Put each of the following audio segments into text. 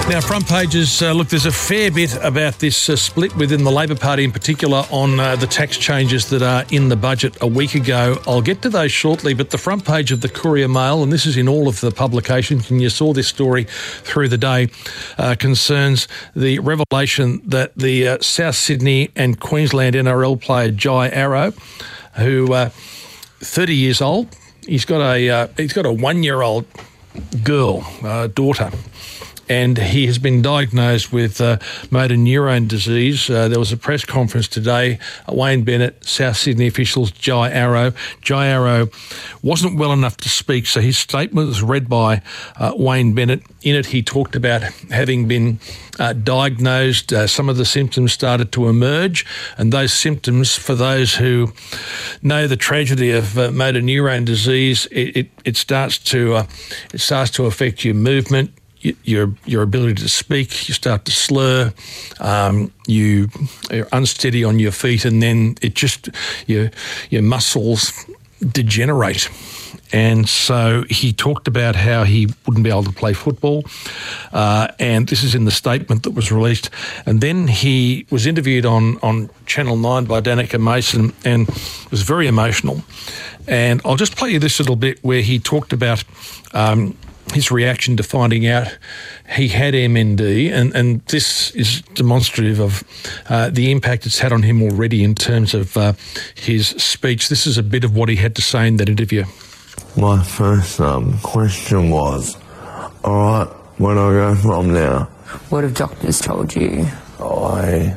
Now, front pages, look, there's a fair bit about this split within the Labor Party in particular on the tax changes that are in the budget a week ago. I'll get to those shortly, but the front page of the Courier Mail, and this is in all of the publications, and you saw this story through the day, concerns the revelation that the South Sydney and Queensland NRL player Jai Arrow, who 30 years old, he's got a 1-year-old girl, daughter, and he has been diagnosed with motor neurone disease. There was a press conference today. Wayne Bennett, South Sydney officials, Jai Arrow. Jai Arrow wasn't well enough to speak, so his statement was read by Wayne Bennett. In it, he talked about having been diagnosed. Some of the symptoms started to emerge, and those symptoms, for those who know the tragedy of motor neurone disease, it starts to affect your movement, your ability to speak. You start to slur, you're unsteady on your feet, and then it just your muscles degenerate. And so he talked about how he wouldn't be able to play football, and this is in the statement that was released. And then he was interviewed on Channel 9 by Danica Mason and was very emotional. And I'll just play you this little bit where he talked about his reaction to finding out he had MND, and this is demonstrative of the impact it's had on him already in terms of his speech. This is a bit of what he had to say in that interview. My first question was, all right, where do I go from now? What have doctors told you? I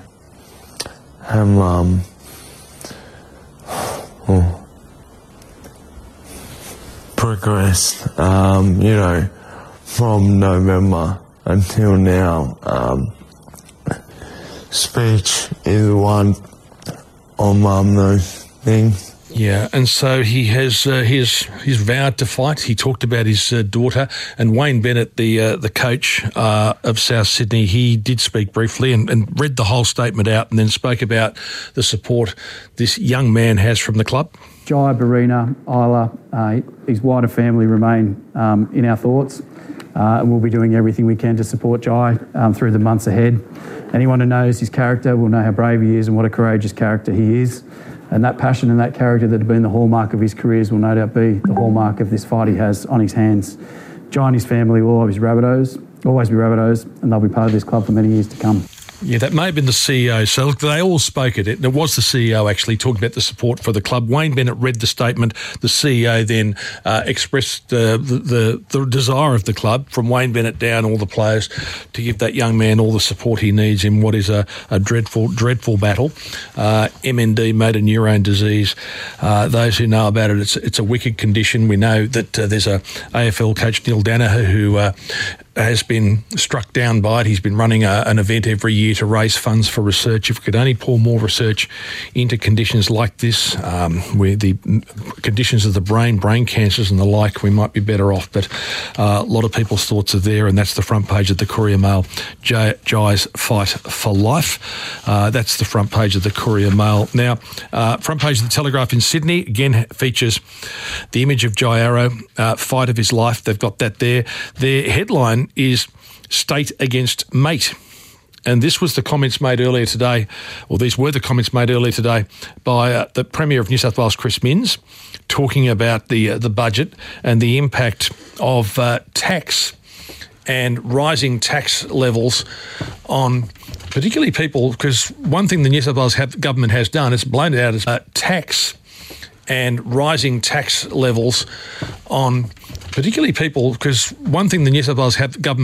am progressed, from November until now. Speech is one on those things. Yeah, and so he has he's vowed to fight. He talked about his daughter, and Wayne Bennett, the coach of South Sydney, he did speak briefly and read the whole statement out, and then spoke about the support this young man has from the club. Jai, Barina, Isla, his wider family remain in our thoughts, and we'll be doing everything we can to support Jai through the months ahead. Anyone who knows his character will know how brave he is and what a courageous character he is. And that passion and that character that have been the hallmark of his careers will no doubt be the hallmark of this fight he has on his hands. Jai and his family will always be Rabbitohs, and they'll be part of this club for many years to come. Yeah, that may have been the CEO. So look, they all spoke at it. And it was the CEO actually talking about the support for the club. Wayne Bennett read the statement. The CEO then expressed the desire of the club, from Wayne Bennett down, all the players, to give that young man all the support he needs in what is a dreadful battle. MND, motor neurone disease. Those who know about it, it's a wicked condition. We know that there's a AFL coach, Neil Danaher, who has been struck down by it. He's been running an event every year to raise funds for research. If we could only pour more research into conditions like this, where the conditions of the brain cancers and the like, we might be better off. But a lot of people's thoughts are there, and that's the front page of the Courier Mail, Jai's fight for life. That's the front page of the Courier Mail. Now, front page of the Telegraph in Sydney, again, features the image of Jai Arrow, fight of his life. They've got that there. Their headline is State Against Mate. And this was the comments made earlier today, or these were the comments made earlier today by the Premier of New South Wales, Chris Minns, talking about the budget and the impact of tax and rising tax levels on particularly people, because one thing the New South Wales government has done is blown it out as tax and rising tax levels on particularly people, because one thing the New South Wales government